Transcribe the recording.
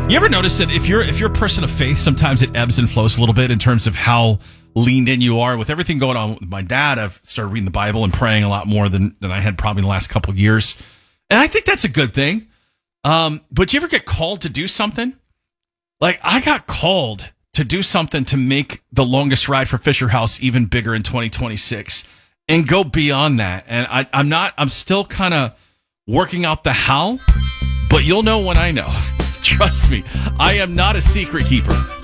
You ever notice that if you're a person of faith, sometimes it ebbs and flows a little bit in terms of how leaned in you are? With everything going on with my dad, I've started reading the Bible and praying a lot more than I had probably in the last couple of years. And I think that's a good thing. But you ever get called to do something? Like, I got called to do something to make the longest ride for Fisher House even bigger in 2026 and go beyond that. And I'm still kind of working out the how, but you'll know when I know. Trust me, I am not a secret keeper.